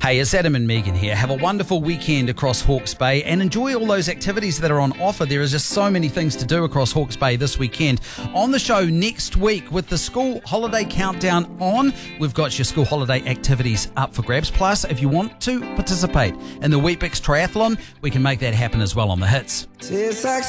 Hey, it's Adam and Megan here. Have a wonderful weekend across Hawke's Bay and enjoy all those activities that are on offer. There is just so many things to do across Hawke's Bay this weekend. On the show next week with the school holiday countdown on, we've got your school holiday activities up for grabs. Plus, if you want to participate in the Weet-Bix Triathlon, we can make that happen as well on the hits.